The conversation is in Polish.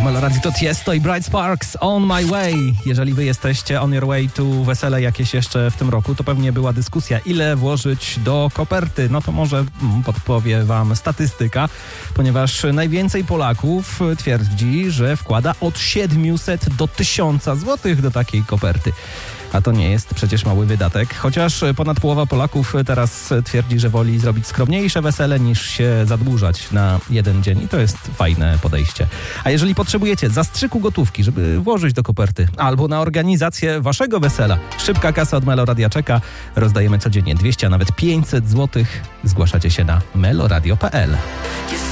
Meloradi to Tiesto i Bright Sparks, On My Way. Jeżeli wy jesteście on your way to wesele jakieś jeszcze w tym roku, to pewnie była dyskusja, ile włożyć do koperty. No to może podpowie wam statystyka, ponieważ najwięcej Polaków twierdzi, że wkłada od 700 do 1000 złotych do takiej koperty. A to nie jest przecież mały wydatek, chociaż ponad połowa Polaków teraz twierdzi, że woli zrobić skromniejsze wesele niż się zadłużać na jeden dzień i to jest fajne podejście. A jeżeli potrzebujecie zastrzyku gotówki, żeby włożyć do koperty albo na organizację waszego wesela, szybka kasa od Meloradia czeka. Rozdajemy codziennie 200, a nawet 500 złotych. Zgłaszacie się na meloradio.pl.